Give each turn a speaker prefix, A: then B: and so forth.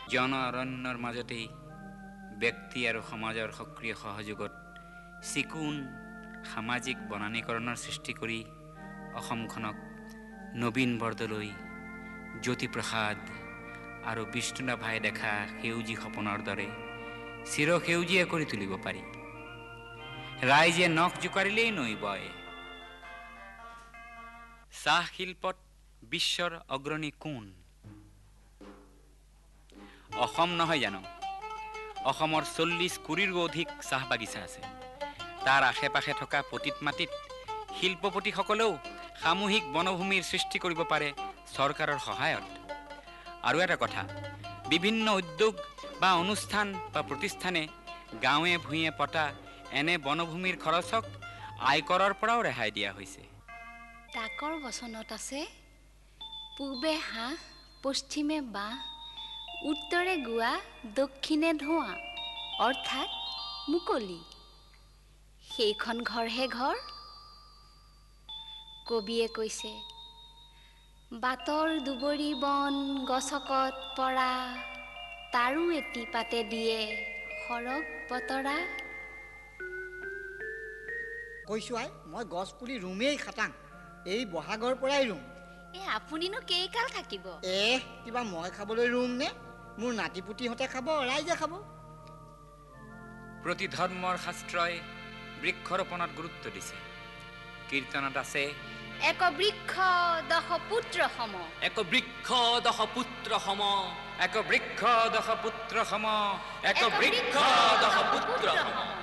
A: জন অৰণ্যৰ মাজতেই ব্যক্তি আৰু সমাজৰ সক্ৰিয় সহযোগত চিকুণ সামাজিক বনানীকৰণৰ সৃষ্টি কৰি অসমখনক নবীন বৰদলৈ, জ্যোতিপ্ৰসাদ আৰু বিষ্ণুৰাভাই দেখা সেউজী সপোনৰ দৰে চিৰসেউজীয়া কৰি তুলিব পাৰি। ৰাইজে নখ জোকাৰিলেই নৈ বয়। চাহ শিল্পত বিশ্বৰ অগ্ৰণী কোন? অসম নহয় জানো? অসমৰ 40 কোটিৰো অধিক চাহ বাগিচা আছে। তাৰ আশে পাশে থকা পতিত মাটিত শিল্পপতিসকলেও সামূহিক বনভূমিৰ সৃষ্টি কৰিব পাৰে চৰকাৰৰ সহায়ত। আৰু এটা কথা, বিভিন্ন উদ্যোগ বা অনুষ্ঠান বা প্ৰতিষ্ঠানে গাঁৱে ভূঞে পতা এনে বনভূমিৰ খৰচক আয়কৰৰ পৰাও ৰেহাই দিয়া হৈছে।
B: ডাকৰ বচনত আছে, পূবে হাঁহ, পশ্চিমে বাঁহ, উত্তৰে গোৱা, দক্ষিণে ধোঁৱা, অৰ্থাৎ মুকলি। সেইখন ঘৰহে ঘৰ। কবিয়ে কৈছে, বাটৰ দুবৰি বন গছকত পৰা, তাৰো এটি পাতে দিয়ে সৰগ বতৰা।
C: কৈছো আই, মই গছ পুলি ৰুমেই খাটাং। এই বহাগৰ পৰাই ৰুম।
B: আপুনিনো কেইকাল থাকিব?
C: কিবা মই খাবলৈ ৰুম নে? মোৰ নাতিপুতিহঁতে খাব, ৰাইজে খাব।
A: প্ৰতি ধৰ্মৰ শাস্ত্ৰই বৃক্ষৰোপণত গুৰুত্ব দিছে। কীৰ্তনত আছে,
B: এক বৃক্ষ দশ পুত্ৰ সম,
A: এক বৃক্ষ দশ পুত্ৰ সম, এক বৃক্ষ দশ পুত্ৰ সম, এক বৃক্ষ দশ পুত্ৰ সম।